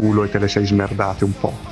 culo e te le sei smerdate un po',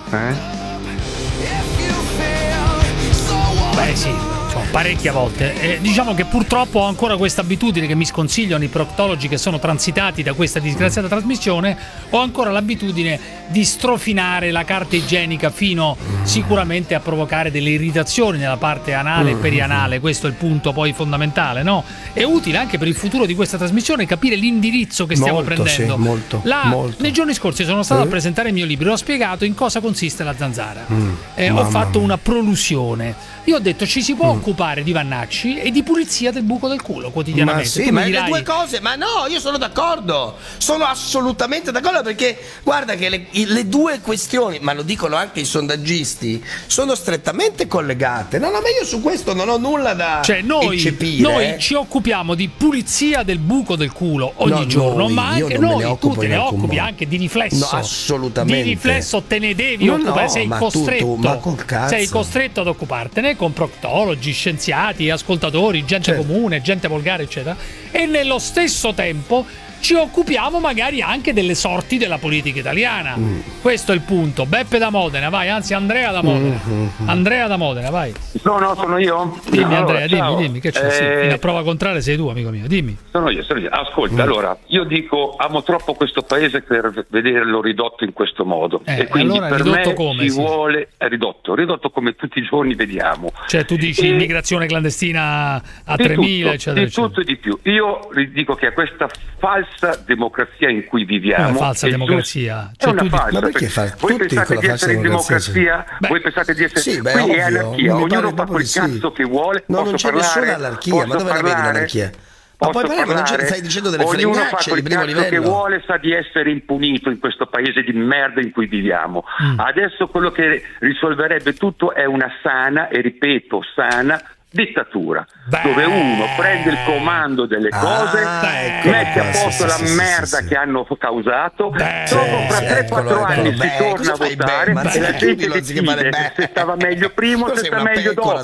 Beh sì, parecchie volte. Diciamo che purtroppo ho ancora questa abitudine che mi sconsigliano i proctologi che sono transitati da questa disgraziata trasmissione. Ho ancora l'abitudine di strofinare la carta igienica fino sicuramente a provocare delle irritazioni nella parte anale e perianale. Questo è il punto poi fondamentale, no? È utile anche per il futuro di questa trasmissione capire l'indirizzo che stiamo prendendo. Sì, molto. Nei giorni scorsi sono stato a presentare il mio libro e ho spiegato in cosa consiste la zanzara. Ho fatto una prolusione. Io ho detto ci si può occupare di Vannacci e di pulizia del buco del culo quotidianamente. Ma sì, ma le due cose, ma no, io sono d'accordo, sono assolutamente d'accordo, perché guarda che le due questioni, ma lo dicono anche i sondaggisti, sono strettamente collegate. No, ma io su questo non ho nulla da eccepire. Noi ci occupiamo di pulizia del buco del culo ogni giorno, ma anche noi, tu te ne occupi anche di riflesso. No, assolutamente. Di riflesso te ne devi occupare, sei costretto. Ma col cazzo. Sei costretto ad occupartene con proctologi, scienziati, ascoltatori, gente comune, gente volgare, eccetera. E nello stesso tempo ci occupiamo magari anche delle sorti della politica italiana. Questo è il punto. Beppe da Modena, vai, anzi Andrea da Modena. Andrea da Modena, vai. No, sono io. Dimmi Andrea, dimmi che c'è. Sì, fino a prova contraria sei tu, amico mio, dimmi. Sono io. Ascolta, allora, io dico, amo troppo questo paese per vederlo ridotto in questo modo. E quindi allora, per ridotto me come, ci vuole ridotto come tutti i giorni vediamo. Cioè tu dici immigrazione clandestina a 3.000, eccetera. Di tutto e di più. Io dico che a questa falsa democrazia in cui viviamo. Una falsa democrazia. È una falsa. Ma perché voi pensate di essere in democrazia? Voi pensate di essere qui è anarchia, ognuno fa quel cazzo che vuole. No, non c'è nessuna anarchia, ma dove la vedi l'anarchia? Ma poi non stai dicendo delle fregnacce di primo livello. Ognuno fa quel cazzo che vuole, sa di essere impunito in questo paese di merda in cui viviamo. Adesso quello che risolverebbe tutto è una sana, e ripeto, sana dittatura, dove uno prende il comando delle cose, mette a posto la merda che hanno causato, dopo fra 3-4 anni si torna a votare e la gente decide se stava meglio prima o se sta meglio dopo.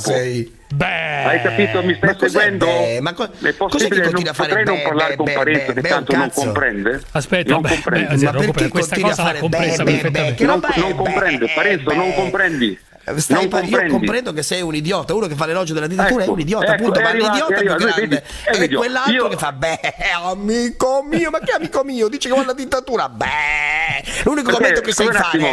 Hai capito? Mi stai seguendo? Ma è possibile non potrei non parlare con Parenzo che tanto non comprende? Aspetta, non comprende. Ma perché questa cosa l'ha compresa perfettamente? Non comprende, Parenzo, non comprendi. Io comprendo che sei un idiota, uno che fa l'elogio della dittatura è un idiota, appunto, ma l'idiota più grande è quell'altro che fa amico mio, ma che amico mio? Dice che vuole la dittatura, l'unico commento che sai fare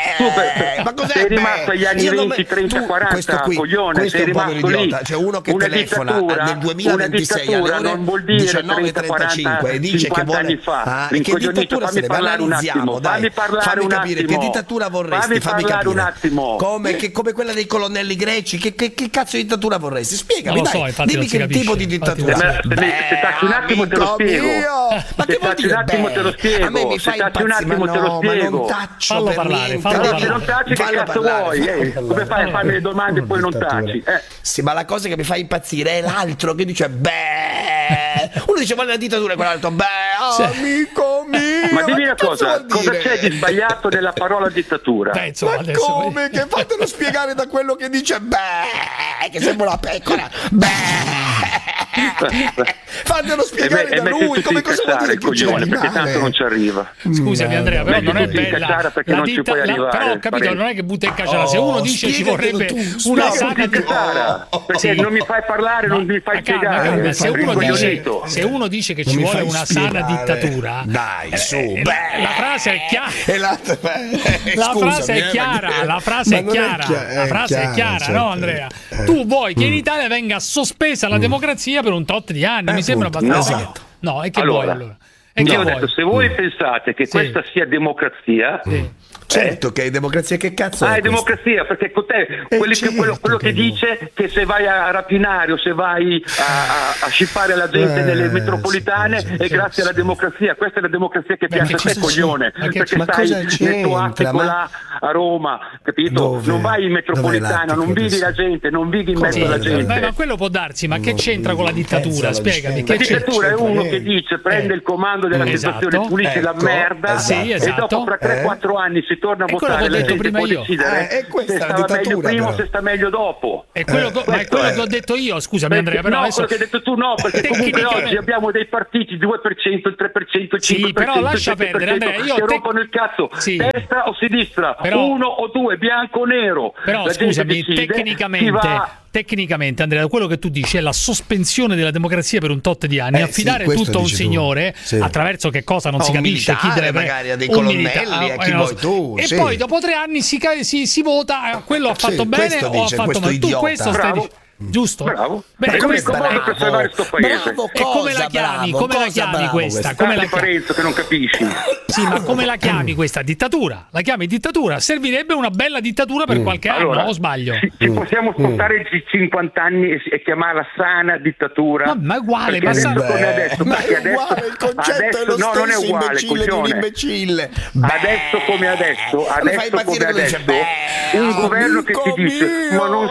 ma cos'è? Sei rimasto agli anni 20, 30, 40, coglione, sei rimasto lì. C'è uno che telefona nel 2026 alle ore 19:35 e dice che vuole che dittatura se ne va, analizziamo, dai, fammi capire che dittatura vorresti, fammi capire come quella dei colonnelli greci, che cazzo di dittatura vorresti? Spiegami, dai, dimmi che tipo di dittatura. Se tacci un attimo te lo spiego. Ma che vuol dire? A me mi fai impazzire, ma non taccio fallo per parlare, niente. fallo parlare. Se non tacci che cazzo vuoi? Come fai a farmi le domande e poi non taci? Sì, ma la cosa che mi fa impazzire è l'altro che dice uno dice vuole la dittatura e quell'altro amico mio. Ma dimmi una cosa c'è di sbagliato nella parola dittatura? Ma come? Che fatelo spiegare da quello che dice che sembra una pecora. Fatelo spiegare da lui come cosa vuol dire coglione, perché tanto non ci arriva. Scusami Andrea, però non è bella perché non ci puoi arrivare. Però ho capito, non è che butta in cacciara. Se uno dice ci vorrebbe una sana dittatura, perché non mi fai parlare, non mi fai spiegare. Se uno dice che ci vuole una sana dittatura, dai, su, la frase è chiara. La frase è chiara, la frase è chiara, no Andrea? Tu vuoi che in Italia venga sospesa la democrazia per un tot di anni, mi sembra abbastanza. No, e che vuoi allora? Io ho detto, se voi pensate che questa sia democrazia, certo che è democrazia, che cazzo è? È democrazia, perché con te quello che dice che se vai a rapinare o se vai a scippare la gente nelle metropolitane è grazie alla democrazia. Questa è la democrazia che piace a te, coglione, perché stai nel tuo attico là a Roma, capito? Non vai in metropolitana, non vivi la gente, non vivi in mezzo alla gente. Ma quello può darsi, ma che c'entra con la dittatura? Spiegami. La dittatura è uno che dice prende il comando della situazione, pulisce la merda e dopo fra 3-4 anni si torna a votare, la gente può decidere se stava meglio prima o se sta meglio dopo. Ma è quello che ho detto io, scusami Andrea, però quello che hai detto tu perché comunque oggi abbiamo dei partiti 2%, il 3%, il 5%, sì, però lascia perdere, Andrea, che rompono il cazzo, destra o sinistra, uno o due, bianco o nero. Però scusami, tecnicamente Andrea, quello che tu dici è la sospensione della democrazia per un tot di anni, affidare tutto a un signore attraverso che cosa non si capisce, chi deve magari a dei colonnelli, a chi vuoi tu, e poi dopo 3 anni si vota, quello ha fatto bene o ha fatto male. Tu questo stai dicendo. Giusto? Bravo. Beh, come per salvare sto paese. E come la chiami? Come la chiami questa? Come la Parenzo che non capisci? Sì, ma come la chiami questa dittatura? La chiami dittatura? Servirebbe una bella dittatura per qualche anno, o sbaglio? Ci possiamo spostare 50 anni e chiamarla sana dittatura? Ma è uguale, perché ma adesso, il concetto è lo stesso, non è uguale, imbecille di un imbecille. Adesso come adesso, un governo che ti dice ma non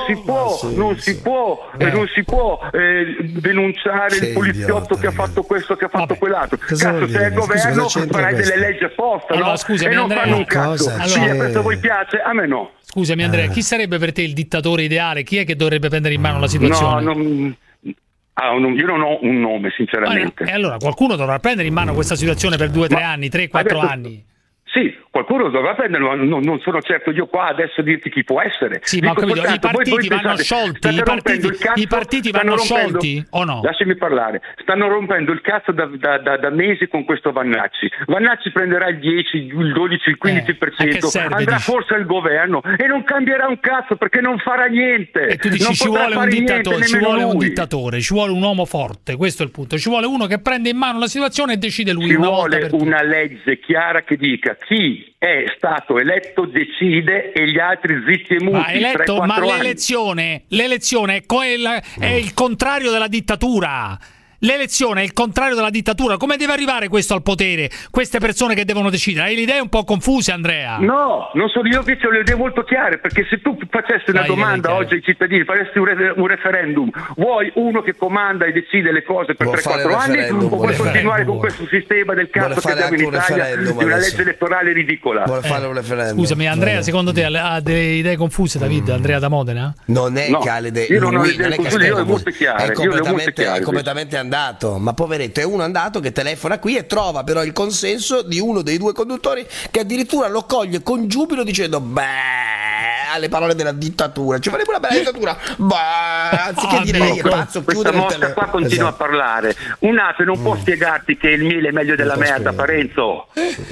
si può denunciare il poliziotto che ha fatto questo, che ha fatto quell'altro. Cazzo, se è il governo farai delle leggi apposta, no? Scusami, e non Andrea, fanno un cazzo. Questo a voi piace? A me no. Scusami Andrea, chi sarebbe per te il dittatore ideale? Chi è che dovrebbe prendere in mano la situazione? Io non ho un nome, sinceramente. E allora qualcuno dovrà prendere in mano questa situazione per 2 o 3 anni, 3 4 anni. Sì, qualcuno dovrà prenderlo, non sono certo io qua adesso a dirti chi può essere. Sì, ma ho capito, i partiti vanno sciolti, i partiti vanno sciolti o no? Lasciami parlare, stanno rompendo il cazzo da mesi con questo Vannacci. Vannacci prenderà il 10, il 12, il 15%, andrà forse al governo e non cambierà un cazzo perché non farà niente. E tu dici ci vuole un dittatore, ci vuole un uomo forte, questo è il punto, ci vuole uno che prende in mano la situazione e decide lui. Ci vuole una legge chiara che dica chi è stato eletto decide e gli altri zitti e muti. Ma l'elezione è il contrario della dittatura. L'elezione è il contrario della dittatura. Come deve arrivare questo al potere? Queste persone che devono decidere? Hai le idee un po' confuse, Andrea? No, non sono io che ho le idee molto chiare, perché se tu facessi una domanda oggi ai cittadini, faresti un referendum, vuoi uno che comanda e decide le cose per 3-4 anni o vuoi continuare con questo sistema del cazzo che abbiamo in Italia di una legge elettorale ridicola? Vuole fare un referendum. Scusami, Andrea, secondo te ha delle idee confuse, David? Andrea da Modena? Non è che ha le idee, io non ho le idee confuse, io le ho molto chiare. È completamente ma poveretto, è uno andato che telefona qui e trova però il consenso di uno dei 2 conduttori che addirittura lo coglie con giubilo dicendo alle parole della dittatura, ci farebbe una bella dittatura, anziché dire lei è pazzo, questa mosca qua continua a parlare. Un altro non può spiegarti che il miele è meglio della merda, Parenzo.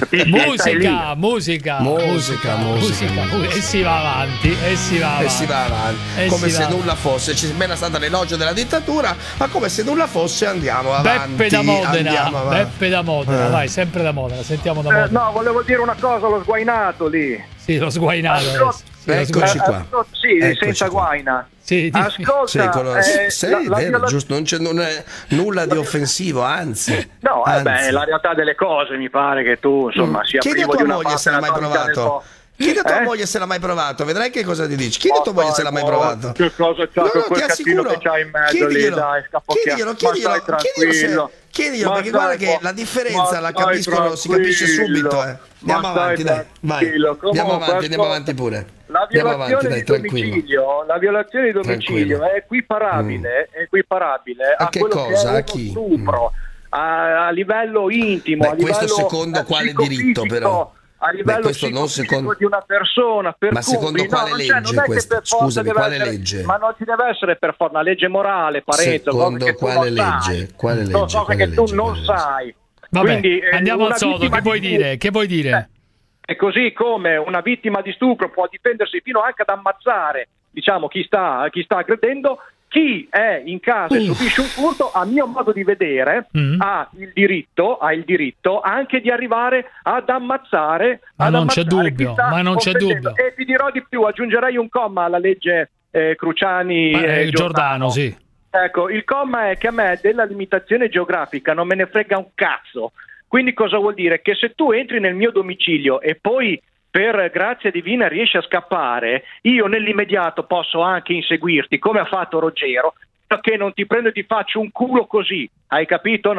Musica e si va avanti come se nulla fosse. C'è appena stata l'elogio della dittatura, ma come se nulla fosse andiamo avanti. Beppe da Modena, vai, sempre da Modena, sentiamo da Modena. No, volevo dire una cosa, lo sguainato lì. Sì, lo sguainato. Eccoci qua. Senza guaina. Sì, ascolta, vero, giusto, non è nulla di offensivo, anzi. No, la realtà delle cose mi pare che tu, insomma, sia privo di una moglie se l'ha mai provato. Chiedi a tua moglie se l'ha mai provato, vedrai che cosa ti dice. Chiedi a tua moglie se l'ha mai provato. Che cosa c'ha con quel cazzino che c'ha in mezzo lì, dai, chiediglielo, perché guarda che la differenza la capiscono, si capisce subito. Andiamo avanti, dai, vai. Andiamo avanti pure. La violazione di domicilio è equiparabile a che quello cosa? Che è uno stupro a livello intimo. Questo secondo quale diritto però? A livello questo non secondo di una persona, per ma secondo quale legge questo? Scusami, quale legge? Ma non ci deve essere per forza una legge morale, Parenzo. Secondo quale legge? Quale legge? Cose che tu non sai. Vabbè, quindi, andiamo al sodo. Che vuoi dire? Che vuoi dire? E così come una vittima di stupro può difendersi fino anche ad ammazzare, diciamo, chi sta aggredendo. Chi è in casa e subisce un furto, a mio modo di vedere, ha il diritto anche di arrivare ad ammazzare. Ma non c'è dubbio. E ti dirò di più, aggiungerei un comma alla legge Cruciani Giordano, sì. Ecco, il comma è che a me della limitazione geografica non me ne frega un cazzo. Quindi cosa vuol dire? Che se tu entri nel mio domicilio e poi per grazia divina riesci a scappare, io nell'immediato posso anche inseguirti, come ha fatto Ruggero, perché non ti prendo e ti faccio un culo così, hai capito o no?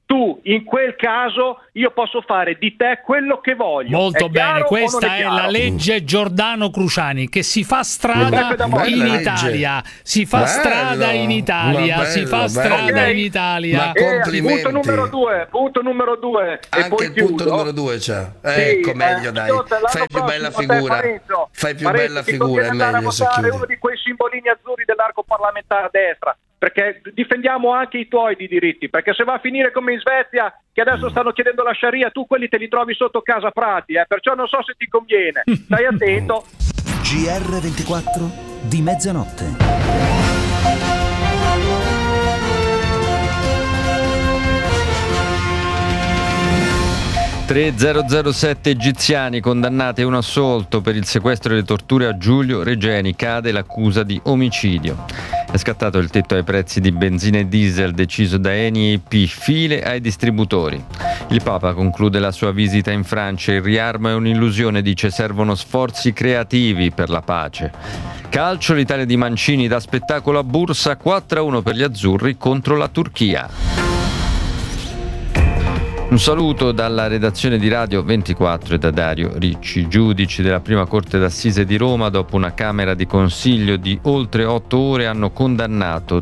tu in quel caso io posso fare di te quello che voglio. Molto bene, questa è la legge Giordano Cruciani, che si fa strada in Italia. Si fa strada in Italia. Si fa strada in Italia. Ma complimenti. Punto numero due. Anche e poi il punto numero 2 c'è. Ecco, meglio dai. Fai più bella figura. Fai più bella figura, è meglio se chiudi. Uno di quei simbolini azzurri dell'arco parlamentare a destra, perché difendiamo anche i tuoi di diritti, perché se va a finire come in Svezia, che adesso stanno chiedendo la Sharia, tu quelli te li trovi sotto casa Prati, perciò non so se ti conviene, stai attento. GR24 di mezzanotte. 3007 egiziani condannati e un assolto per il sequestro e le torture a Giulio Regeni. Cade l'accusa di omicidio. È scattato il tetto ai prezzi di benzina e diesel deciso da Eni e EP, file ai distributori. Il Papa conclude la sua visita in Francia. Il riarmo è un'illusione, dice, servono sforzi creativi per la pace. Calcio, l'Italia di Mancini dà spettacolo a Bursa, 4-1 per gli azzurri contro la Turchia. Un saluto dalla redazione di Radio 24 e da Dario Ricci. Giudici della prima corte d'assise di Roma, dopo una camera di consiglio di oltre 8 ore, hanno condannato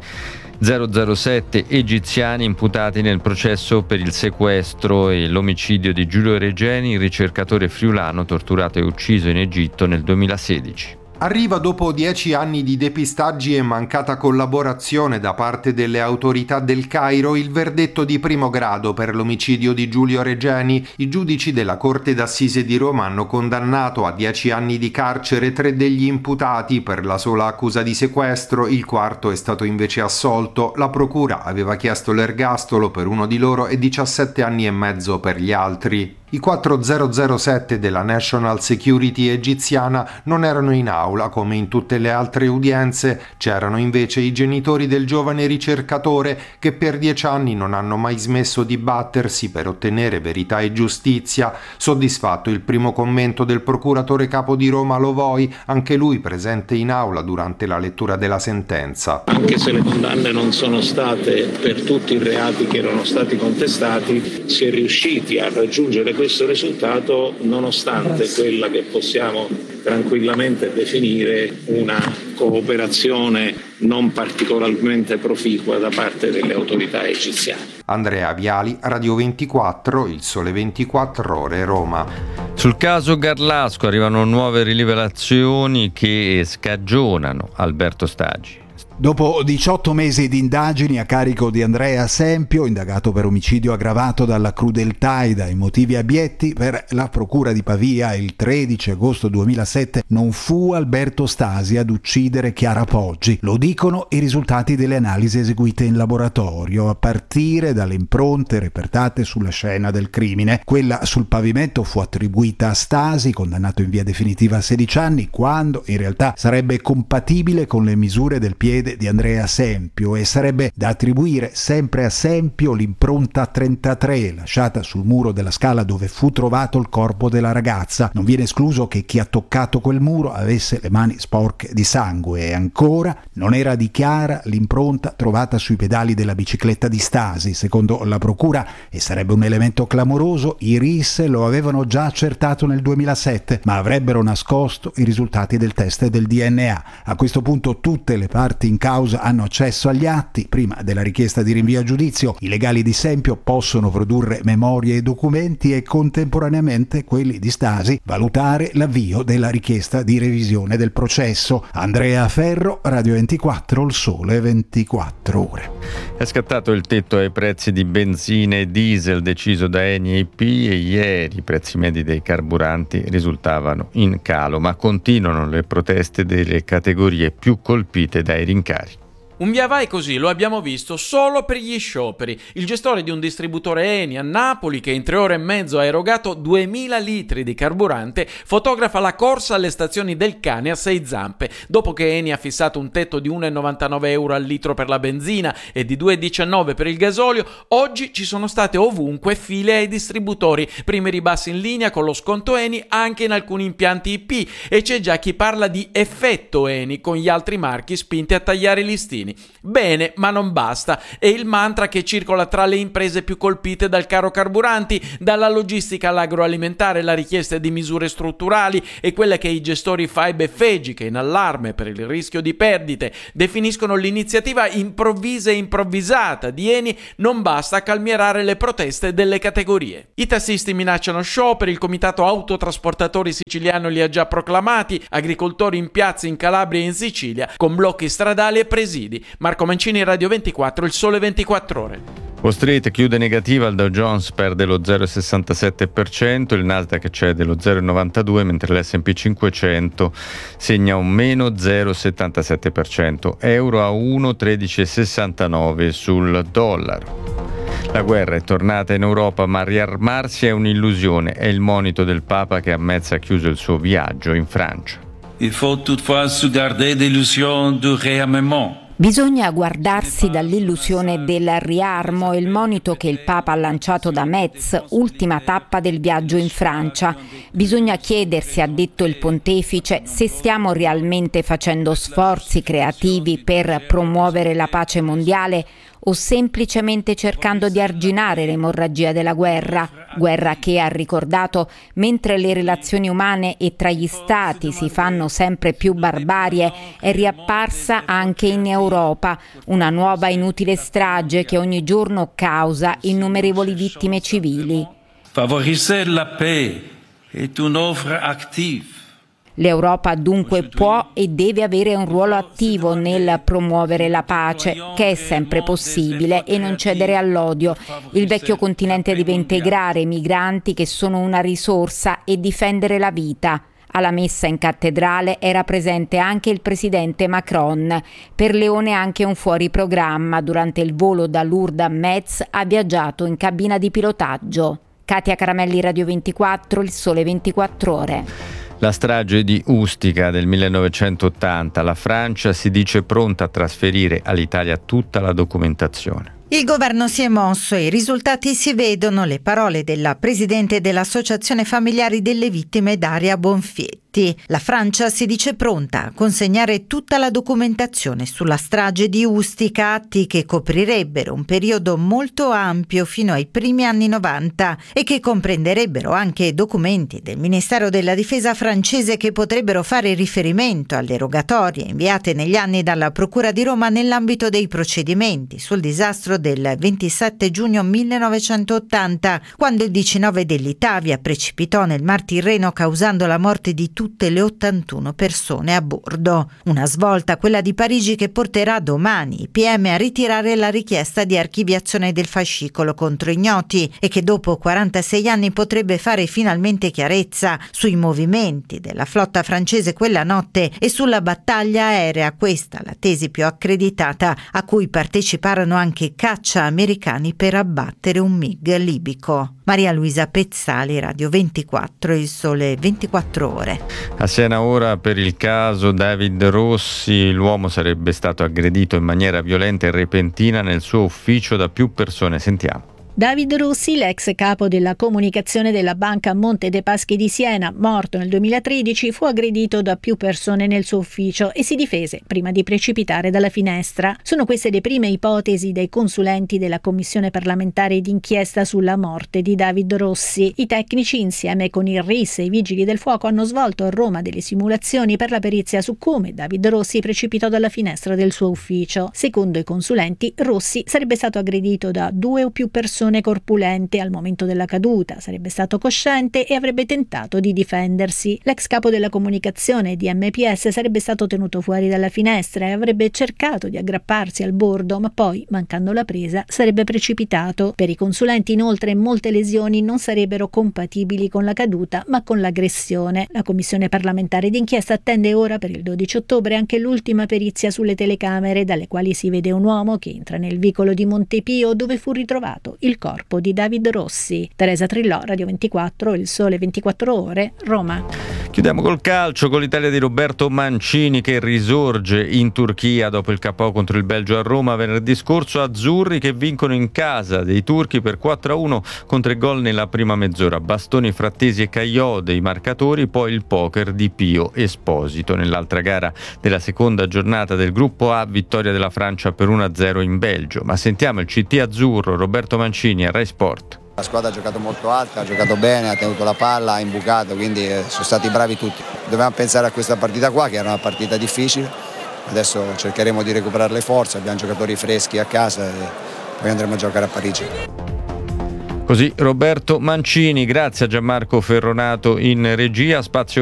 007 egiziani imputati nel processo per il sequestro e l'omicidio di Giulio Regeni, il ricercatore friulano torturato e ucciso in Egitto nel 2016. Arriva dopo 10 anni di depistaggi e mancata collaborazione da parte delle autorità del Cairo il verdetto di primo grado per l'omicidio di Giulio Regeni. I giudici della Corte d'Assise di Roma hanno condannato a 10 anni di carcere 3 degli imputati per la sola accusa di sequestro, il quarto è stato invece assolto. La procura aveva chiesto l'ergastolo per uno di loro e 17 anni e mezzo per gli altri. I 4007 della National Security egiziana non erano in aula come in tutte le altre udienze, c'erano invece i genitori del giovane ricercatore che per 10 anni non hanno mai smesso di battersi per ottenere verità e giustizia. Soddisfatto il primo commento del procuratore capo di Roma Lovoi, anche lui presente in aula durante la lettura della sentenza. Anche se le condanne non sono state per tutti i reati che erano stati contestati, si è riusciti a raggiungere questo risultato nonostante quella che possiamo tranquillamente definire una cooperazione non particolarmente proficua da parte delle autorità egiziane. Andrea Viali, Radio 24, Il Sole 24 Ore, Roma. Sul caso Garlasco arrivano nuove rivelazioni che scagionano Alberto Stagi. Dopo 18 mesi di indagini a carico di Andrea Sempio, indagato per omicidio aggravato dalla crudeltà e dai motivi abietti, per la procura di Pavia il 13 agosto 2007 non fu Alberto Stasi ad uccidere Chiara Poggi. Lo dicono i risultati delle analisi eseguite in laboratorio, a partire dalle impronte repertate sulla scena del crimine. Quella sul pavimento fu attribuita a Stasi, condannato in via definitiva a 16 anni, quando in realtà sarebbe compatibile con le misure del piede di Andrea Sempio, e sarebbe da attribuire sempre a Sempio l'impronta 33 lasciata sul muro della scala dove fu trovato il corpo della ragazza. Non viene escluso che chi ha toccato quel muro avesse le mani sporche di sangue, e ancora non era di Chiara l'impronta trovata sui pedali della bicicletta di Stasi. Secondo la procura, e sarebbe un elemento clamoroso, i RIS lo avevano già accertato nel 2007, ma avrebbero nascosto i risultati del test del DNA. A questo punto tutte le parti in causa hanno accesso agli atti. Prima della richiesta di rinvio a giudizio, i legali di Sempio possono produrre memorie e documenti e contemporaneamente quelli di Stasi valutare l'avvio della richiesta di revisione del processo. Andrea Ferro, Radio 24, Il Sole 24 Ore. È scattato il tetto ai prezzi di benzina e diesel deciso da Eni e EP, e ieri i prezzi medi dei carburanti risultavano in calo, ma continuano le proteste delle categorie più colpite dai rincari. Un via vai così lo abbiamo visto solo per gli scioperi. Il gestore di un distributore Eni a Napoli, che in 3 ore e mezzo ha erogato 2000 litri di carburante, fotografa la corsa alle stazioni del cane a 6 zampe. Dopo che Eni ha fissato un tetto di 1,99 euro al litro per la benzina e di 2,19 per il gasolio, oggi ci sono state ovunque file ai distributori. Primi ribassi in linea con lo sconto Eni anche in alcuni impianti IP, e c'è già chi parla di effetto Eni, con gli altri marchi spinti a tagliare i listini. cittadini. Bene, ma non basta. È il mantra che circola tra le imprese più colpite dal caro carburanti, dalla logistica all'agroalimentare. La richiesta di misure strutturali è quella che i gestori FAIB e FEGI, che in allarme per il rischio di perdite definiscono l'iniziativa improvvisa e improvvisata di Eni, non basta a calmierare le proteste delle categorie. I tassisti minacciano scioperi, il comitato autotrasportatori siciliano li ha già proclamati, agricoltori in piazza in Calabria e in Sicilia con blocchi stradali e presidi. Marco Mancini, Radio 24, Il Sole 24 Ore. Wall Street chiude negativa, il Dow Jones perde lo 0,67%, il Nasdaq cede lo 0,92%, mentre l'S&P 500 segna un meno 0,77%, euro a 1,1369 sul dollaro. La guerra è tornata in Europa, ma riarmarsi è un'illusione, è il monito del Papa che a mezzo ha chiuso il suo viaggio in Francia. Il faut toutefois se garder d'illusion du réarmement. Bisogna guardarsi dall'illusione del riarmo, il monito che il Papa ha lanciato da Metz, ultima tappa del viaggio in Francia. Bisogna chiedersi, ha detto il pontefice, se stiamo realmente facendo sforzi creativi per promuovere la pace mondiale o semplicemente cercando di arginare l'emorragia della guerra che, ha ricordato, mentre le relazioni umane e tra gli stati si fanno sempre più barbarie, è riapparsa anche in Europa, una nuova inutile strage che ogni giorno causa innumerevoli vittime civili. Favoriser la paix est une offre active. L'Europa dunque può e deve avere un ruolo attivo nel promuovere la pace, che è sempre possibile, e non cedere all'odio. Il vecchio continente deve integrare i migranti che sono una risorsa e difendere la vita. Alla messa in cattedrale era presente anche il presidente Macron. Per Leone anche un fuori programma. Durante il volo da Lourdes a Metz ha viaggiato in cabina di pilotaggio. Katia Caramelli, Radio 24, Il Sole 24 Ore. La strage di Ustica del 1980, la Francia si dice pronta a trasferire all'Italia tutta la documentazione. Il governo si è mosso e i risultati si vedono, le parole della presidente dell'Associazione Familiari delle Vittime, Daria Bonfietti. La Francia si dice pronta a consegnare tutta la documentazione sulla strage di Ustica, atti che coprirebbero un periodo molto ampio fino ai primi anni 90 e che comprenderebbero anche documenti del Ministero della Difesa francese che potrebbero fare riferimento alle rogatorie inviate negli anni dalla Procura di Roma nell'ambito dei procedimenti sul disastro del 27 giugno 1980, quando il 19 dell'Itavia precipitò nel Mar Tirreno causando la morte di tutte le 81 persone a bordo. Una svolta, quella di Parigi, che porterà domani i PM a ritirare la richiesta di archiviazione del fascicolo contro ignoti e che dopo 46 anni potrebbe fare finalmente chiarezza sui movimenti della flotta francese quella notte e sulla battaglia aerea, questa la tesi più accreditata, a cui parteciparono anche caccia americani per abbattere un MiG libico. Maria Luisa Pezzali, Radio 24, Il Sole 24 Ore. A Siena ora per il caso David Rossi, l'uomo sarebbe stato aggredito in maniera violenta e repentina nel suo ufficio da più persone. Sentiamo. David Rossi, l'ex capo della comunicazione della Banca Monte dei Paschi di Siena, morto nel 2013, fu aggredito da più persone nel suo ufficio e si difese prima di precipitare dalla finestra. Sono queste le prime ipotesi dei consulenti della Commissione parlamentare d'inchiesta sulla morte di David Rossi. I tecnici, insieme con il RIS e i vigili del fuoco, hanno svolto a Roma delle simulazioni per la perizia su come David Rossi precipitò dalla finestra del suo ufficio. Secondo i consulenti, Rossi sarebbe stato aggredito da 2 o più persone corpulente al momento della caduta, sarebbe stato cosciente e avrebbe tentato di difendersi. L'ex capo della comunicazione di MPS sarebbe stato tenuto fuori dalla finestra e avrebbe cercato di aggrapparsi al bordo, ma poi, mancando la presa, sarebbe precipitato. Per i consulenti, inoltre, molte lesioni non sarebbero compatibili con la caduta, ma con l'aggressione. La Commissione parlamentare d'inchiesta attende ora per il 12 ottobre anche l'ultima perizia sulle telecamere, dalle quali si vede un uomo che entra nel vicolo di Montepio, dove fu ritrovato il il corpo di David Rossi. Teresa Trillò, Radio 24, Il Sole 24 Ore, Roma. Chiudiamo col calcio, con l'Italia di Roberto Mancini che risorge in Turchia dopo il KO contro il Belgio a Roma venerdì scorso. Azzurri che vincono in casa dei turchi per 4-1 con 3 gol nella prima mezz'ora. Bastoni, Frattesi e Caio dei marcatori, poi il poker di Pio Esposito. Nell'altra gara della seconda giornata del gruppo A, vittoria della Francia per 1-0 in Belgio. Ma sentiamo il CT azzurro, Roberto Mancini a Rai Sport. La squadra ha giocato molto alta, ha giocato bene, ha tenuto la palla, ha imbucato, quindi sono stati bravi tutti. Dovevamo pensare a questa partita qua, che era una partita difficile. Adesso cercheremo di recuperare le forze, abbiamo giocatori freschi a casa e poi andremo a giocare a Parigi. Così Roberto Mancini, grazie a Gianmarco Ferronato in regia. Spazio